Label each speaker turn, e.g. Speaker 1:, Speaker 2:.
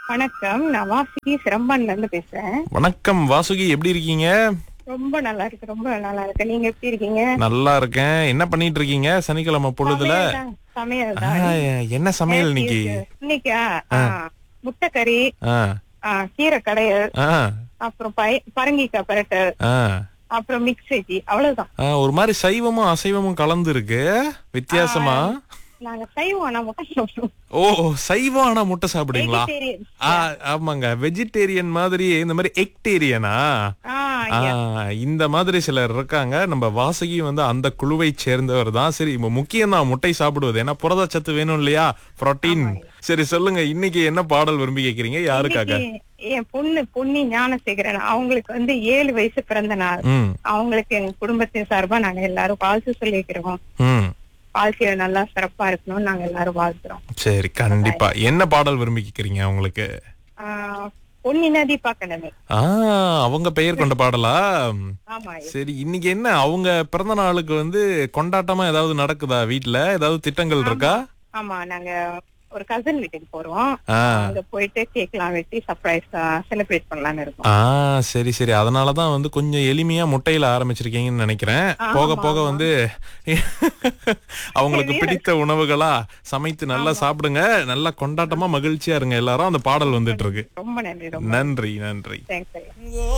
Speaker 1: வணக்கம். நான் வாசுகி சிரம்பான்ல இருந்து பேசுறேன்.
Speaker 2: வணக்கம் வாசுகி, எப்படி இருக்கீங்க?
Speaker 1: ரொம்ப நல்லா இருக்கு, ரொம்ப நல்லா இருக்கு. நீங்க எப்படி இருக்கீங்க?
Speaker 2: நல்லா இருக்கேன். என்ன பண்ணிட்டு இருக்கீங்க சனிக்கிழமை பொழுதுல?
Speaker 1: சமையல்
Speaker 2: ஆ,
Speaker 1: தான்.
Speaker 2: என்ன சமையல் இன்னைக்கு?
Speaker 1: இன்னைக்கா முட்டைக்கறி,
Speaker 2: ஆ,
Speaker 1: கீரை கடையல்,
Speaker 2: ஆ,
Speaker 1: அப்புறம் பரங்கிக்காய் பிரட்டல்,
Speaker 2: ஆ,
Speaker 1: அப்புறம் மிக்ஸ் வெஜி, அவ்வளவுதான்.
Speaker 2: ஆ, ஒரு மாதிரி சைவமும் அசைவமும் கலந்து இருக்கு, வித்தியாசமா.
Speaker 1: நாங்க சைவம், ஆனா முட்டை சாப்பிடுவோம்.
Speaker 2: ஓ, சைவம் ஆனா முட்டை சாப்பிடுங்களா?
Speaker 1: Vegetarian.
Speaker 2: ஆமாங்க, வெஜிடேரியன் மாதிரி இந்த மாதிரி எக்டேரியனா?
Speaker 1: Yeah.
Speaker 2: இந்த மாதிரி சிலர் இருக்காங்க. நம்ம வாசுகி வந்து அந்த குழுவை சேர்ந்தவர் தான். சரி, இப்ப முக்கியம் தான் முட்டை சாப்பிடுவது, ஏன்னா புரதச்சத்து வேணும் இல்லையா, புரோட்டீன். சரி சொல்லுங்க, இன்னைக்கு என்ன பாடல் விரும்பி கேக்குறீங்க, யாருக்காக?
Speaker 1: இன்னைக்கு என் பொண்ணி ஞானசேகரன், அவங்களுக்கு 7 வயசு பிறந்த நாள்.
Speaker 2: ம்,
Speaker 1: அவங்களுக்கு எங்க குடும்பத்தின் சார்பா நாங்க எல்லாரும் வாழ்த்து சொல்லிக்கிறோம்.
Speaker 2: ம்.
Speaker 1: வாழ்க்கையில நல்லா சிறப்பா இருக்கணும்னு நாங்க எல்லாரும் வாழ்த்துறோம்.
Speaker 2: சரி, கண்டிப்பா. என்ன பாடல் விரும்பி கேக்குறீங்க உங்களுக்கு?
Speaker 1: பொன்னி நதி பாக்கணுமே.
Speaker 2: அவங்க பெயர் கொண்ட பாடலா?
Speaker 1: ஆமா.
Speaker 2: சரி, இன்னைக்கு என்ன அவங்க பிறந்த நாளுக்கு வந்து கொண்டாட்டமா ஏதாவது நடக்குதா வீட்ல? ஏதாவது திட்டங்கள் இருக்கா?
Speaker 1: ஆமா, நாங்க ஒரு கசின் வீட்டுக்கு போறோம்.
Speaker 2: ஆ,
Speaker 1: அங்க போயிட்டு கேக்லாம் வெட்டி சர்ப்ரைஸா செலிப்ரேட் பண்ணலாம்னு இருக்கோம்.
Speaker 2: சரி சரி, அதனாலதான் வந்து கொஞ்சம் எளிமையா முட்டையில ஆரம்பிச்சிருக்கீங்கன்னு நினைக்கிறேன். போக போக வந்து அவங்களுக்கு பிடித்த உணவுகளா சமைத்து நல்லா சாப்பிடுங்க, நல்லா கொண்டாட்டமா மகிழ்ச்சியா இருங்க எல்லாரும். அந்த பாடல் வந்துட்டு இருக்கு.
Speaker 1: ரொம்ப நன்றி.
Speaker 2: நன்றி நன்றி.
Speaker 1: தேங்க்ஸ்.